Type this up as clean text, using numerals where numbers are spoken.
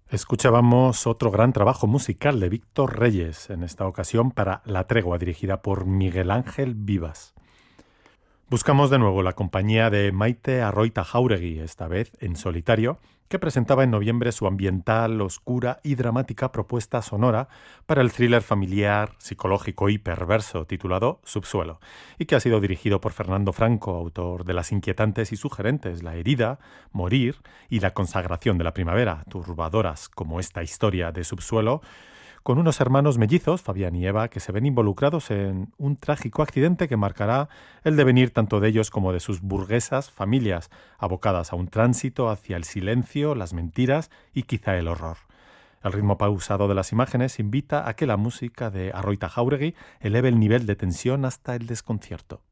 Escuchábamos otro gran trabajo musical de Víctor Reyes, en esta ocasión para La Tregua, dirigida por Miguel Ángel Vivas. Buscamos de nuevo la compañía de Maite Arroita Jáuregui, esta vez en solitario, que presentaba en noviembre su ambiental, oscura y dramática propuesta sonora para el thriller familiar, psicológico y perverso titulado Subsuelo, y que ha sido dirigido por Fernando Franco, autor de las inquietantes y sugerentes La herida, Morir y La consagración de la primavera, turbadoras como esta historia de Subsuelo, con unos hermanos mellizos, Fabián y Eva, que se ven involucrados en un trágico accidente que marcará el devenir tanto de ellos como de sus burguesas familias, abocadas a un tránsito hacia el silencio, las mentiras y quizá el horror. El ritmo pausado de las imágenes invita a que la música de Arroita Jáuregui eleve el nivel de tensión hasta el desconcierto.